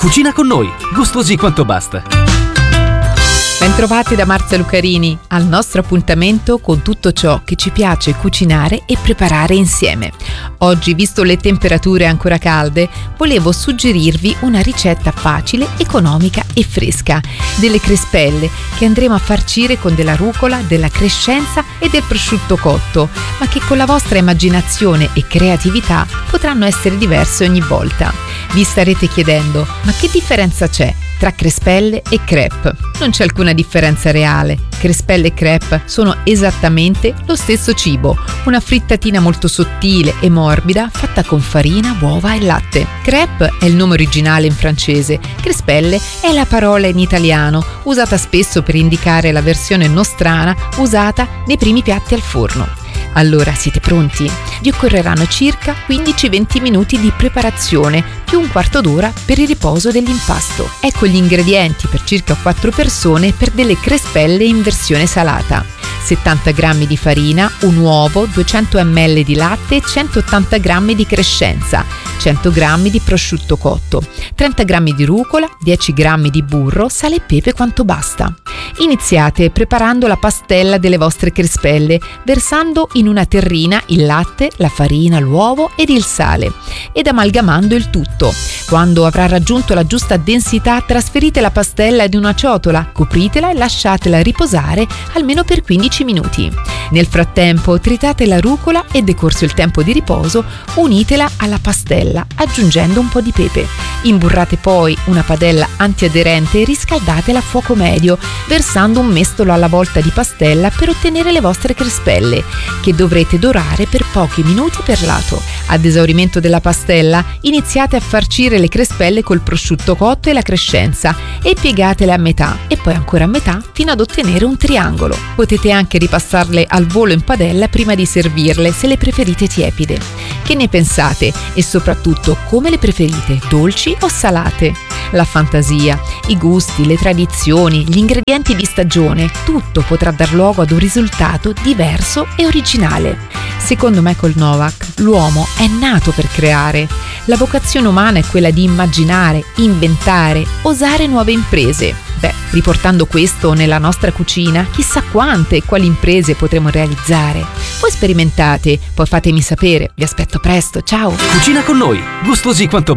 Cucina con noi, gustosi quanto basta. Bentrovati da Marzia Lucarini al nostro appuntamento con tutto ciò che ci piace cucinare e preparare insieme. Oggi, visto le temperature ancora calde, volevo suggerirvi una ricetta facile, economica e fresca, delle crespelle che andremo a farcire con della rucola, della crescenza e del prosciutto cotto, ma che con la vostra immaginazione e creatività potranno essere diverse ogni volta. Vi starete chiedendo, ma che differenza c'è tra crespelle e crepe? Non c'è alcuna differenza reale. Crespelle e crepe sono esattamente lo stesso cibo, una frittatina molto sottile e morbida fatta con farina, uova e latte. Crepe è il nome originale in francese, crespelle è la parola in italiano, usata spesso per indicare la versione nostrana usata nei primi piatti al forno. Allora, siete pronti? Vi occorreranno circa 15-20 minuti di preparazione più un quarto d'ora per il riposo dell'impasto. Ecco gli ingredienti per circa 4 persone per delle crespelle in versione salata: 70 g di farina, un uovo, 200 ml di latte, 180 g di crescenza, 100 g di prosciutto cotto, 30 g di rucola, 10 g di burro, sale e pepe quanto basta. Iniziate preparando la pastella delle vostre crespelle, versando in una terrina il latte, la farina, l'uovo ed il sale ed amalgamando il tutto. Quando avrà raggiunto la giusta densità, trasferite la pastella in una ciotola, copritela e lasciatela riposare almeno per 15 minuti. Nel frattempo tritate la rucola e, decorso il tempo di riposo, unitela alla pastella aggiungendo un po' di pepe. Imburrate poi una padella antiaderente e riscaldatela a fuoco medio, versando un mestolo alla volta di pastella per ottenere le vostre crespelle, che dovrete dorare per pochi minuti per lato. Ad esaurimento della pastella, iniziate a farcire le crespelle col prosciutto cotto e la crescenza e piegatele a metà e poi ancora a metà fino ad ottenere un triangolo. Potete anche ripassarle al volo in padella prima di servirle, se le preferite tiepide. Che ne pensate? E soprattutto, come le preferite? Dolci o salate? La fantasia, i gusti, le tradizioni, gli ingredienti di stagione, tutto potrà dar luogo ad un risultato diverso e originale. Secondo Michael Novak, l'uomo è nato per creare. La vocazione umana è quella di immaginare, inventare, osare nuove imprese. Riportando questo nella nostra cucina, chissà quante e quali imprese potremo realizzare. Voi sperimentate, poi fatemi sapere. Vi aspetto presto, ciao! Cucina con noi, gustosi quanto